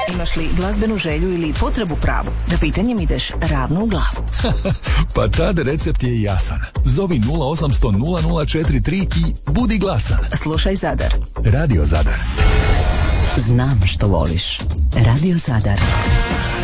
Imaš li glazbenu želju ili potrebu pravu? Da pitanjem ideš ravno u glavu. Pa tad recept je jasan. Zovi 0800 0043 i budi glasan. Slušaj Zadar. Radio Zadar. Znam što voliš. Radio Zadar.